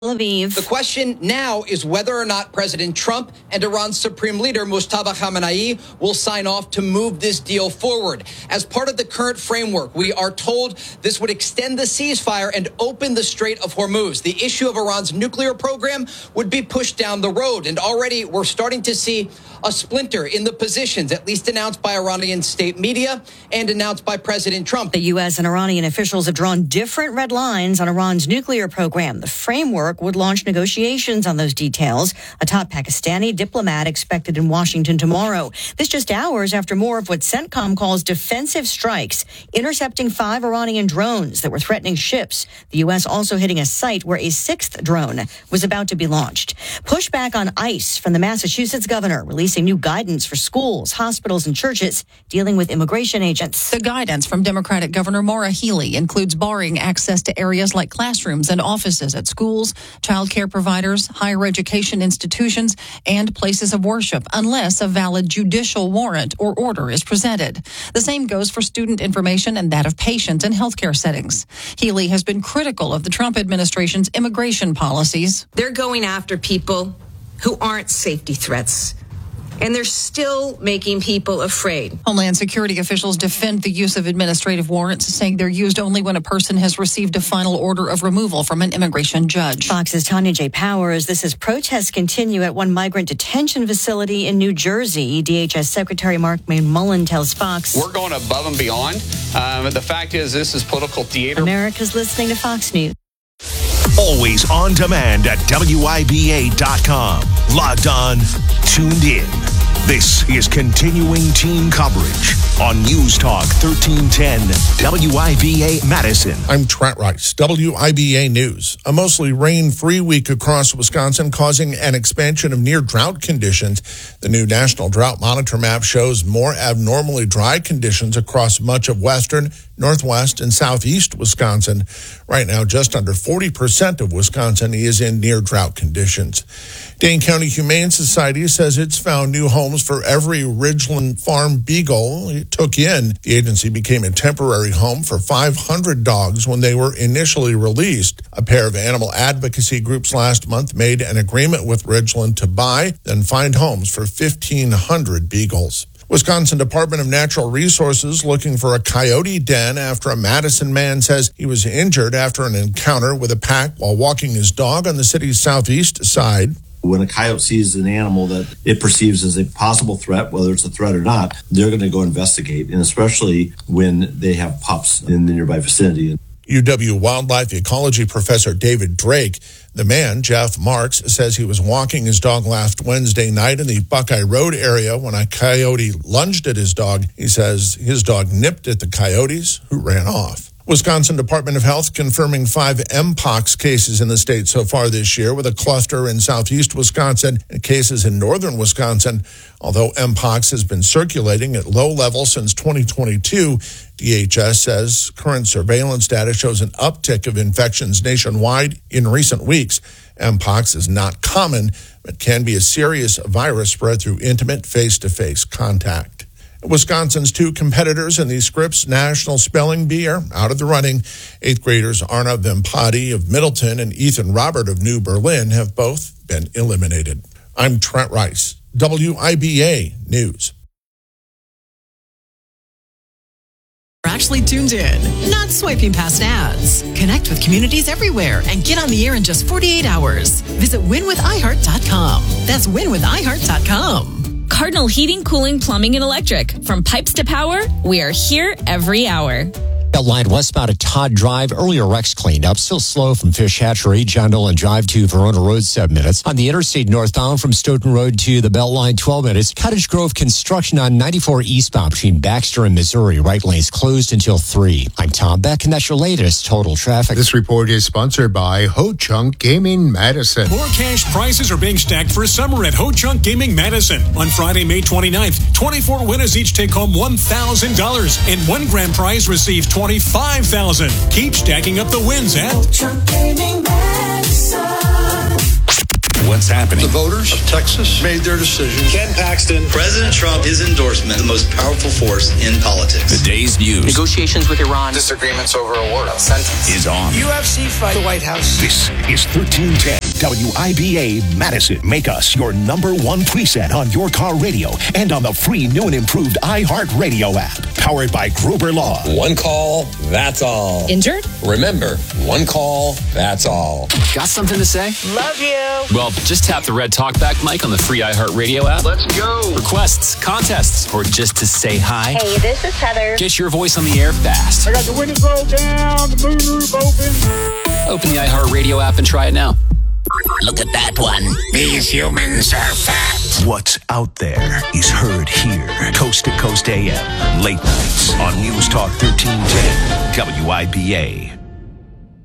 Lviv. The question now is whether or not President Trump and Iran's supreme leader, Mustafa Khamenei, will sign off to move this deal forward. As part of the current framework, we are told this would extend the ceasefire and open the Strait of Hormuz. The issue of Iran's nuclear program would be pushed down the road. And already we're starting to see a splinter in the positions, at least announced by Iranian state media and announced by President Trump. The U.S. and Iranian officials have drawn different red lines on Iran's nuclear program. The framework would launch negotiations on those details. A top Pakistani diplomat expected in Washington tomorrow. This just hours after more of what CENTCOM calls defensive strikes, intercepting 5 Iranian drones that were threatening ships. The U.S. also hitting a site where a 6th drone was about to be launched. Pushback on ICE from the Massachusetts governor, releasing new guidance for schools, hospitals, and churches dealing with immigration agents. The guidance from Democratic Governor Maura Healey includes barring access to areas like classrooms and offices at schools, child care providers, higher education institutions, and places of worship unless a valid judicial warrant or order is presented. The same goes for student information and that of patients in healthcare settings. Healey has been critical of the Trump administration's immigration policies. They're going after people who aren't safety threats, and they're still making people afraid. Homeland Security officials defend the use of administrative warrants, saying they're used only when a person has received a final order of removal from an immigration judge. Fox's Tanya J. Powers. This as protests continue at one migrant detention facility in New Jersey. DHS Secretary Mark McMullen tells Fox, "We're going above and beyond. The fact is, this is political theater." America's listening to Fox News. Always on demand at WIBA.com. Logged on, tuned in. This is continuing team coverage on News Talk 1310 WIBA Madison. I'm Trent Rice, WIBA News. A mostly rain-free week across Wisconsin causing an expansion of near drought conditions. The new National Drought Monitor map shows more abnormally dry conditions across much of western, northwest, and southeast Wisconsin. Right now, just under 40% of Wisconsin is in near drought conditions. Dane County Humane Society says it's found new homes for every Ridgeland Farm beagle it took in. The agency became a temporary home for 500 dogs when they were initially released. A pair of animal advocacy groups last month made an agreement with Ridgeland to buy and find homes for 1,500 beagles. Wisconsin Department of Natural Resources looking for a coyote den after a Madison man says he was injured after an encounter with a pack while walking his dog on the city's southeast side. When a coyote sees an animal that it perceives as a possible threat, whether it's a threat or not, they're going to go investigate, and especially when they have pups in the nearby vicinity. UW wildlife ecology professor David Drake. The man, Jeff Marks, says he was walking his dog last Wednesday night in the Buckeye Road area when a coyote lunged at his dog. He says his dog nipped at the coyotes, who ran off. Wisconsin Department of Health confirming 5 Mpox cases in the state so far this year, with a cluster in southeast Wisconsin and cases in northern Wisconsin. Although Mpox has been circulating at low levels since 2022, DHS says current surveillance data shows an uptick of infections nationwide in recent weeks. Mpox is not common, but can be a serious virus spread through intimate face-to-face contact. Wisconsin's 2 competitors in the Scripps National Spelling Bee are out of the running. 8th graders Arna Vempati of Middleton and Ethan Robert of New Berlin have both been eliminated. I'm Trent Rice, WIBA News. We're actually tuned in, not swiping past ads. Connect with communities everywhere and get on the air in just 48 hours. Visit winwithiheart.com. That's winwithiheart.com. Cardinal Heating, Cooling, Plumbing, and Electric. From pipes to power, we are here every hour. Line westbound at Todd Drive. Earlier wrecks cleaned up. Still slow from Fish Hatchery, John Dolan Drive to Verona Road, 7 minutes. On the interstate northbound from Stoughton Road to the Beltline, 12 minutes. Cottage Grove construction on 94 eastbound between Baxter and Missouri. Right lanes closed until 3. I'm Tom Beck, and that's your latest total traffic. This report is sponsored by Ho Chunk Gaming Madison. More cash prizes are being stacked for summer at Ho Chunk Gaming Madison. On Friday, May 29th, 24 winners each take home $1,000, and one grand prize receives $25,000. Keep stacking up the wins at Ho Chunk Gaming Madison. What's happening. The voters of Texas made their decision. Ken Paxton. President Trump, his endorsement, the most powerful force in politics. The day's news. Negotiations with Iran. Disagreements over a word sentence. Is on. UFC fight. The White House. This is 1310 WIBA Madison. Make us your number one preset on your car radio and on the free new and improved iHeartRadio app. Powered by Gruber Law. One call, that's all. Injured? Remember, one call, that's all. Got something to say? Love you. Well, just tap the red talkback mic on the free iHeartRadio app. Let's go. Requests, contests, or just to say hi. Hey, this is Heather. Get your voice on the air fast. I got the windows rolled down, the moonroof open. Open the iHeartRadio app and try it now. Look at that one. These humans are fat. What's out there is heard here. Coast to Coast AM. Late nights on News Talk 1310 WIBA.